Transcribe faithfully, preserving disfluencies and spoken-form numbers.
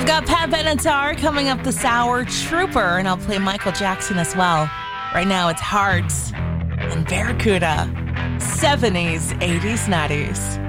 got Pat Benatar coming up this hour, Trooper, and I'll play Michael Jackson as well. Right now it's Hearts and Barracuda, seventies, eighties, nineties.